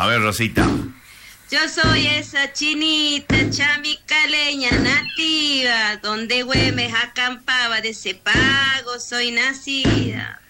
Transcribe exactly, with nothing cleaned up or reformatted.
A ver, Rosita. Yo soy esa chinita chamicaleña nativa, donde Güemes acampaba, de ese pago soy nacida.